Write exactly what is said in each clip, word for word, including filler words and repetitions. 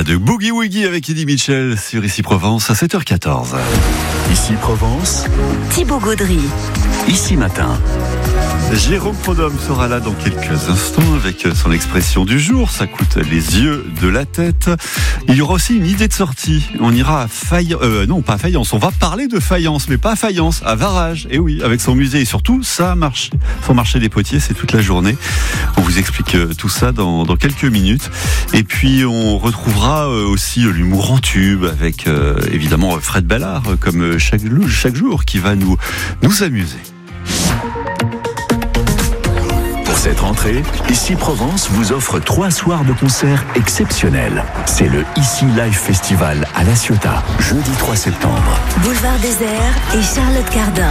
de Boogie Woogie avec Eddie Mitchell sur Ici Provence à sept heures quatorze. Ici Provence, Thibaut Gaudry. Ici Matin. Jérôme Prudhomme sera là dans quelques instants avec son expression du jour. Ça coûte les yeux de la tête. Il y aura aussi une idée de sortie. On ira à Fayence, euh, non pas à Fayence, on va parler de faïence, mais pas à Fayence, à Varage. Et oui, avec son musée et surtout ça marche. Son marché des potiers, c'est toute la journée. On vous explique tout ça dans, dans quelques minutes. Et puis on retrouvera aussi l'humour en tube avec euh, évidemment Fred Bellard comme chaque, chaque jour qui va nous, nous amuser. Pour cette rentrée, Ici Provence vous offre trois soirs de concert exceptionnels. C'est le Ici Live Festival à La Ciotat, jeudi trois septembre. Boulevard Désert et Charlotte Cardin.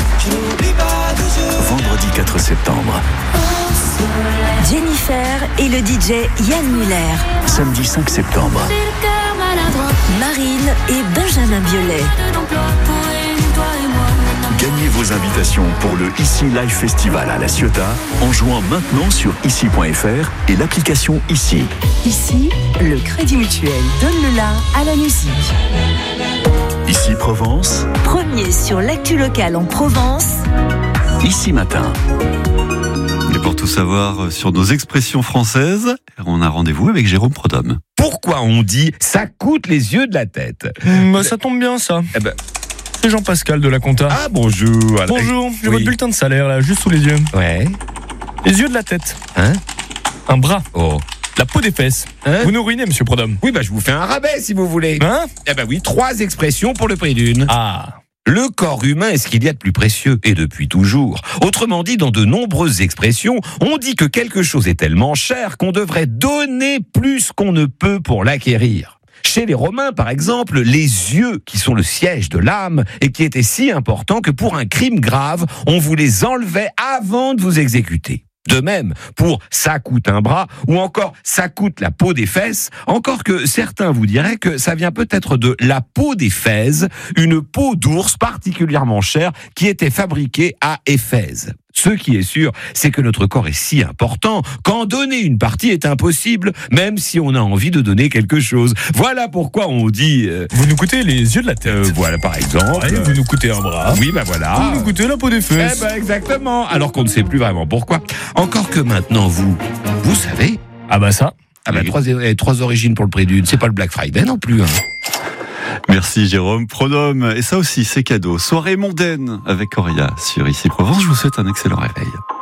Vendredi quatre septembre. Jennifer et le D J Yann Muller. Samedi cinq septembre. Marine et Benjamin Biolay. Gagnez vos invitations pour le Ici Live Festival à La Ciotat en jouant maintenant sur ici point f r et l'application Ici. Ici, le Crédit Mutuel donne le la à la musique. Ici Provence, Premier sur l'actu locale en Provence. Ici Matin. Et pour tout savoir sur nos expressions françaises, on a rendez-vous avec Jérôme Prudhomme. Pourquoi on dit « ça coûte les yeux de la tête » Bah, ça tombe bien, ça. Eh ben, C'est Jean-Pascal de la Compta. Ah, bonjour. Bonjour, j'ai Oui. votre bulletin de salaire, là, juste sous les yeux. Ouais. Les yeux de la tête. Hein? Un bras. Oh. La peau des fesses. Hein? Vous nous ruinez, monsieur Prudhomme. Oui, bah je vous fais un rabais si vous voulez. Hein? Eh ben oui, trois expressions pour le prix d'une. Ah. Le corps humain est ce qu'il y a de plus précieux, et depuis toujours. Autrement dit, dans de nombreuses expressions, on dit que quelque chose est tellement cher qu'on devrait donner plus qu'on ne peut pour l'acquérir. Chez les Romains, par exemple, les yeux, qui sont le siège de l'âme, et qui étaient si importants que pour un crime grave, on vous les enlevait avant de vous exécuter. De même, pour « ça coûte un bras » ou encore « ça coûte la peau des fesses », encore que certains vous diraient que ça vient peut-être de la peau des Fèses, une peau d'ours particulièrement chère qui était fabriquée à Éphèse. Ce qui est sûr, c'est que notre corps est si important qu'en donner une partie est impossible, même si on a envie de donner quelque chose. Voilà pourquoi on dit... Euh, Vous nous coûtez les yeux de la tête. euh, voilà, par exemple... Ouais, vous nous coûtez un bras. Oui, bah voilà. Vous nous coûtez la peau des Eh fesses. ben exactement, alors qu'on ne sait plus vraiment pourquoi. Encore que maintenant, vous, vous savez... Ah bah ça. Ah ben, trois, eh, trois origines pour le prix d'une, c'est pas le Black Friday non plus. Hein. Merci Jérôme Prudhomme. Et ça aussi, c'est cadeau. Soirée mondaine avec Coria sur Ici Provence. Je vous souhaite un excellent réveil.